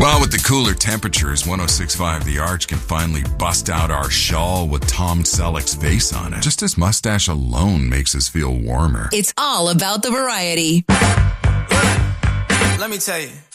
Well, with the cooler temperatures, 106.5 The Arch can finally bust out our shawl with Tom Selleck's face on it. Just his mustache alone makes us feel warmer. It's all about the variety. Let me tell you.